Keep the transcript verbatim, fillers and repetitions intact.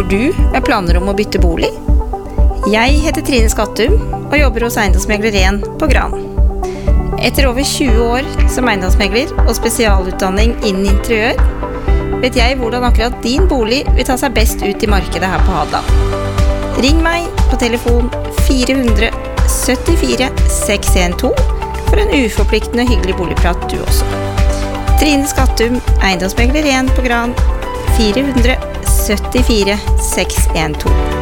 Står du med planer om å bytte bolig? Jeg heter Trine Skattum og jobber hos Eiendomsmegler én på Gran. Etter over tjue år som eiendomsmegler og spesialutdanning innen interiør, vet jeg hvordan akkurat din bolig vil ta seg best ut i markedet her på Hadeland. Ring meg på telefon fire hundre syttifire seks en to for en uforpliktende hyggelig boligprat du også. Trine Skattum, Eiendomsmegler én på Gran, fire hundre syttifire seks en to.